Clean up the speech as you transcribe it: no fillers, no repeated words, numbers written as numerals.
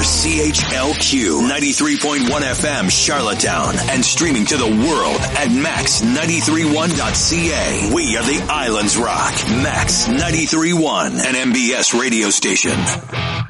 CHLQ 93.1 FM Charlottetown and streaming to the world at max931.ca. We are the Islands Rock, Max 93.1, an MBS radio station.